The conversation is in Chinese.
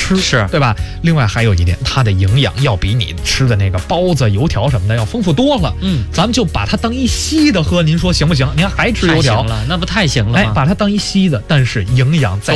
吃， 是对吧？另外还有一点，它的营养要比你吃的那个包子、油条什么的要丰富多了。咱们就把它当一稀的喝，您说行不行？您还吃油条了，那不太行了吗？ 把它当一稀的，但是营养在